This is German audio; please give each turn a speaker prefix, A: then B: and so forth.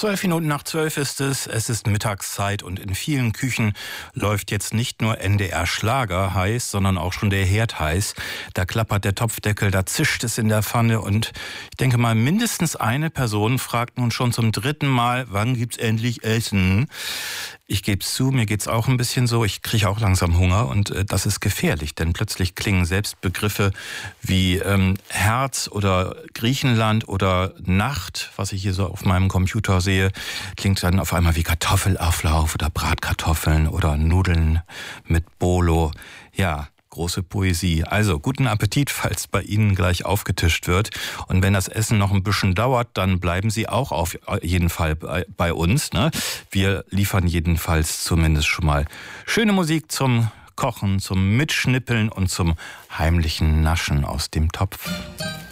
A: 12 ist es. Es ist Mittagszeit und in vielen Küchen läuft jetzt nicht nur NDR Schlager heiß, sondern auch schon der Herd heiß. Da klappert der Topfdeckel, da zischt es in der Pfanne und ich denke mal, mindestens eine Person fragt nun schon zum 3. Mal, wann gibt's endlich Essen? Ich gebe es zu, mir geht's auch ein bisschen so. Ich kriege auch langsam Hunger und das ist gefährlich, denn plötzlich klingen selbst Begriffe wie Herz oder Griechenland oder Nacht, was ich hier so auf meinem Computer sehe, klingt dann auf einmal wie Kartoffelauflauf oder Bratkartoffeln oder Nudeln mit Bolo. Ja, große Poesie. Also guten Appetit, falls bei Ihnen gleich aufgetischt wird. Und wenn das Essen noch ein bisschen dauert, dann bleiben Sie auch auf jeden Fall bei uns, ne? Wir liefern jedenfalls zumindest schon mal schöne Musik zum Kochen, zum Mitschnippeln und zum heimlichen Naschen aus dem Topf.